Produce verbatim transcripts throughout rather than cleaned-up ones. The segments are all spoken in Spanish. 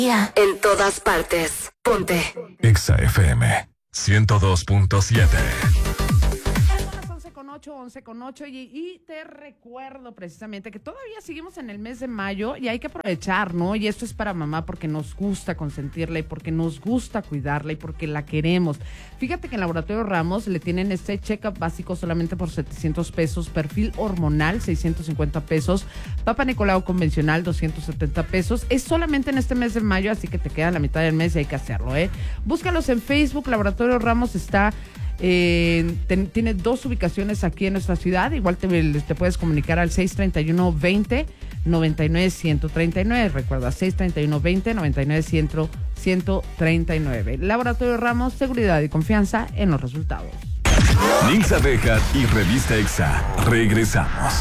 En todas partes. Ponte. Exa F M ciento dos punto siete. once con ocho y, y te recuerdo precisamente que todavía seguimos en el mes de mayo y hay que aprovechar, ¿no? Y esto es para mamá porque nos gusta consentirla y porque nos gusta cuidarla y porque la queremos. Fíjate que en Laboratorio Ramos le tienen este check-up básico solamente por setecientos pesos, perfil hormonal seiscientos cincuenta pesos, Papa Nicolau convencional doscientos setenta pesos. Es solamente en este mes de mayo, así que te queda la mitad del mes y hay que hacerlo, ¿eh? Búscalos en Facebook. Laboratorio Ramos está... Eh, ten, tiene dos ubicaciones aquí en nuestra ciudad. Igual te, te puedes comunicar al seis treinta y uno veinte noventa y nueve ciento treinta y nueve. Recuerda, seis treinta y uno veinte noventa y nueve ciento treinta y nueve. Laboratorio Ramos, seguridad y confianza en los resultados. Nilsa Bejar y Revista Exa. Regresamos.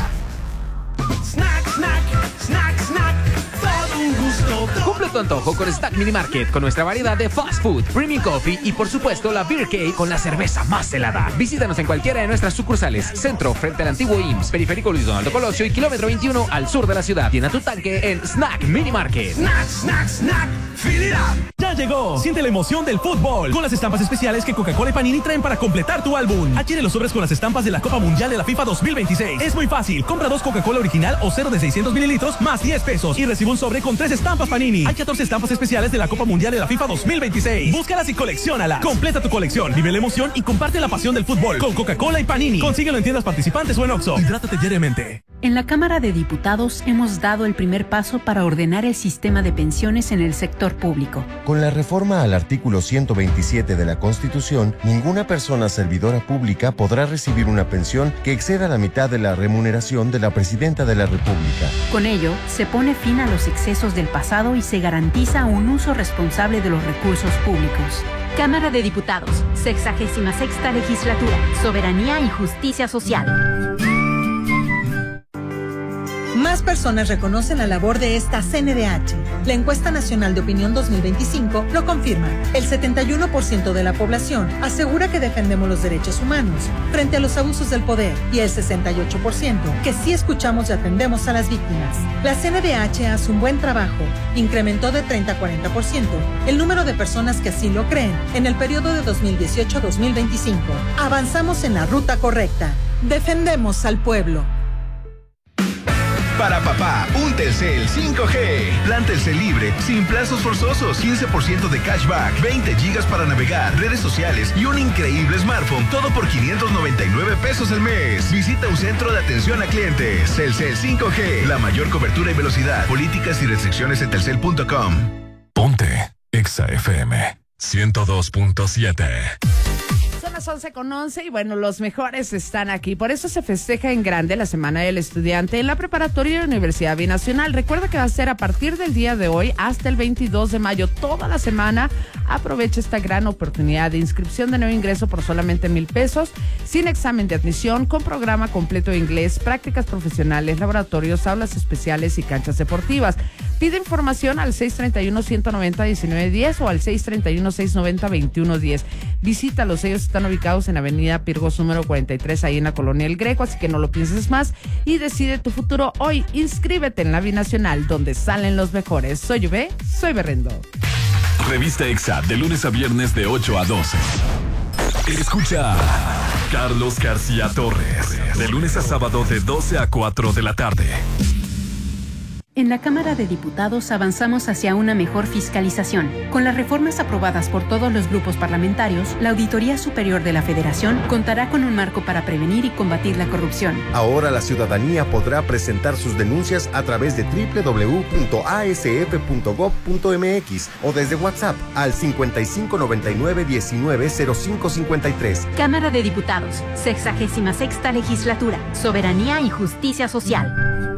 Snack, snack, snack, snack. Todo un gusto. Cumple tu antojo con Snack Mini Market, con nuestra variedad de fast food, premium coffee y por supuesto la beer cake con la cerveza más helada. Visítanos en cualquiera de nuestras sucursales: Centro, frente al antiguo I M S S, Periférico Luis Donaldo Colosio y Kilómetro veintiuno al sur de la ciudad. Llena tu tanque en Snack Mini Market. Snack, snack, snack. Fill it up. Ya llegó. Siente la emoción del fútbol con las estampas especiales que Coca-Cola y Panini traen para completar tu álbum. Adquiere los sobres con las estampas de la Copa Mundial de la FIFA dos mil veintiséis. Es muy fácil. Compra dos Coca-Cola original o cero de seiscientos mililitros más diez pesos y recibe un sobre con tres estampas Panini. Hay catorce estampas especiales de la Copa Mundial de la FIFA dos mil veintiséis. Búscalas y colecciónalas. Completa tu colección, vive la emoción y comparte la pasión del fútbol con Coca-Cola y Panini. Consíguelo en tiendas participantes o en Oxxo. Hidrátate diariamente. En la Cámara de Diputados hemos dado el primer paso para ordenar el sistema de pensiones en el sector público. Con la reforma al artículo ciento veintisiete de la Constitución, ninguna persona servidora pública podrá recibir una pensión que exceda la mitad de la remuneración de la Presidenta de la República. Con ello, se pone fin a los excesos del pasado y se garantiza un uso responsable de los recursos públicos. Cámara de Diputados, sexagésima sexta legislatura, soberanía y justicia social. Más personas reconocen la labor de esta C N D H. La encuesta nacional de opinión dos mil veinticinco lo confirma. El setenta y uno por ciento de la población asegura que defendemos los derechos humanos frente a los abusos del poder y el sesenta y ocho por ciento que sí escuchamos y atendemos a las víctimas. La C N D H hace un buen trabajo. Incrementó de treinta a cuarenta por ciento el número de personas que así lo creen en el periodo de dos mil dieciocho a dos mil veinticinco. Avanzamos en la ruta correcta. Defendemos al pueblo. Para papá, un Telcel cinco G. Plan Telcel libre, sin plazos forzosos, quince por ciento de cashback, veinte gigas para navegar, redes sociales y un increíble smartphone. Todo por quinientos noventa y nueve pesos al mes. Visita un centro de atención a clientes. Telcel cinco G, la mayor cobertura y velocidad. Políticas y restricciones en telcel punto com. Ponte Exa F M ciento dos punto siete. Son las once con once y bueno, los mejores están aquí. Por eso se festeja en grande la Semana del Estudiante en la Preparatoria de la Universidad Binacional. Recuerda que va a ser a partir del día de hoy hasta el veintidós de mayo, toda la semana. Aprovecha esta gran oportunidad de inscripción de nuevo ingreso por solamente mil pesos, sin examen de admisión, con programa completo de inglés, prácticas profesionales, laboratorios, aulas especiales y canchas deportivas. Pide información al seis treinta y uno, ciento noventa, diecinueve diez o al seis treinta y uno, seiscientos noventa, veintiuno diez. Visítalos, ellos están ubicados en Avenida Pirgos número cuarenta y tres, ahí en la Colonia El Greco, así que no lo pienses más y decide tu futuro hoy. Inscríbete en la Binacional, donde salen los mejores. Soy Yubé, soy Berrendo. Revista Exa, de lunes a viernes de ocho a doce. Escucha Carlos García Torres, de lunes a sábado de doce a cuatro de la tarde. En la Cámara de Diputados avanzamos hacia una mejor fiscalización. Con las reformas aprobadas por todos los grupos parlamentarios, la Auditoría Superior de la Federación contará con un marco para prevenir y combatir la corrupción. Ahora la ciudadanía podrá presentar sus denuncias a través de doble u doble u doble u punto a s f punto gob punto m x o desde WhatsApp al cincuenta y cinco noventa y nueve diecinueve cero cinco cincuenta y tres. Cámara de Diputados, sexagésima sexta legislatura, soberanía y justicia social.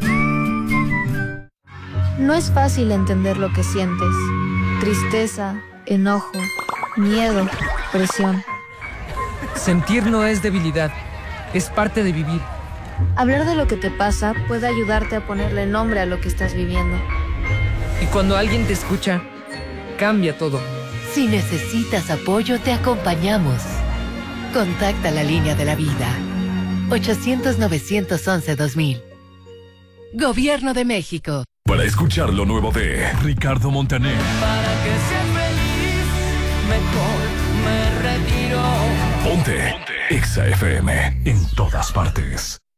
No es fácil entender lo que sientes. Tristeza, enojo, miedo, presión. Sentir no es debilidad, es parte de vivir. Hablar de lo que te pasa puede ayudarte a ponerle nombre a lo que estás viviendo. Y cuando alguien te escucha, cambia todo. Si necesitas apoyo, te acompañamos. Contacta la línea de la vida. ochocientos, novecientos once, dos mil. Gobierno de México. Para escuchar lo nuevo de Ricardo Montaner. Para que seas feliz, mejor me retiro. Ponte, Ponte. Exa F M en todas partes.